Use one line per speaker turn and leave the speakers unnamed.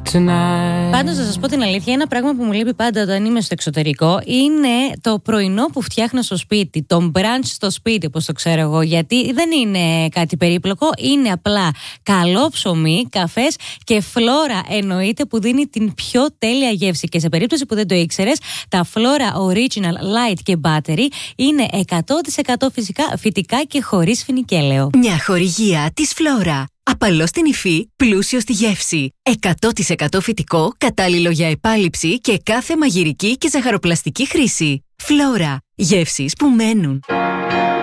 Πάντως, να σας πω την αλήθεια, ένα πράγμα που μου λείπει πάντα όταν είμαι στο εξωτερικό είναι το πρωινό που φτιάχνω στο σπίτι, το brunch στο σπίτι, όπως το ξέρω εγώ. Γιατί δεν είναι κάτι περίπλοκο, είναι απλά καλό ψωμί, καφές και φλόρα, εννοείται, που δίνει την πιο τέλεια γεύση. Και σε περίπτωση που δεν το ήξερες, τα φλόρα Original, Light και Battery είναι 100% φυτικά και χωρίς φινικέλαιο.
Μια χορηγία της Φλόρα. Απαλό στην υφή, πλούσιο στη γεύση. 100% φυτικό, κατάλληλο για επάλυψη και κάθε μαγειρική και ζαχαροπλαστική χρήση. Φλόρα. Γεύσεις που μένουν.